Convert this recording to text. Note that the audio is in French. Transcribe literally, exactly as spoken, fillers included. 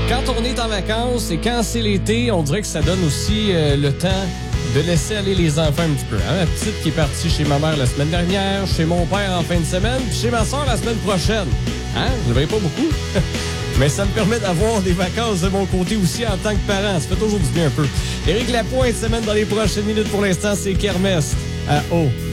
Quand on est en vacances et quand c'est l'été, on dirait que ça donne aussi euh, le temps de laisser aller les enfants un petit peu. Hein? Ma petite qui est partie chez ma mère la semaine dernière, chez mon père en fin de semaine, puis chez ma soeur la semaine prochaine. Hein? Je ne le pas beaucoup. Mais ça me permet d'avoir des vacances de mon côté aussi en tant que parent. Ça fait toujours du bien un peu. Éric Lapointe, semaine dans les prochaines minutes. Pour l'instant, c'est Kermesse à O.